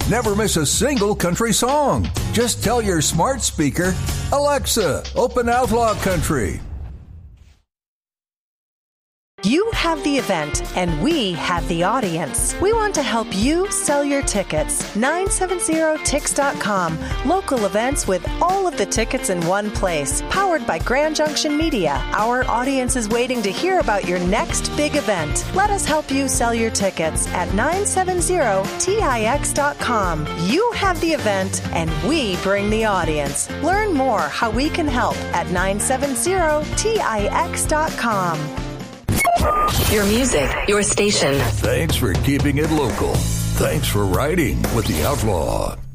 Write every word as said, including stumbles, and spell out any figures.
Never miss a single country song. Just tell your smart speaker, Alexa, open Outlaw Country. You have the event, and we have the audience. We want to help you sell your tickets. nine seven zero tix dot com. Local events with all of the tickets in one place. Powered by Grand Junction Media. Our audience is waiting to hear about your next big event. Let us help you sell your tickets at nine seven zero tix dot com. You have the event, and we bring the audience. Learn more how we can help at nine seven zero tix dot com. Your music, your station. Thanks for keeping it local. Thanks for riding with the Outlaw.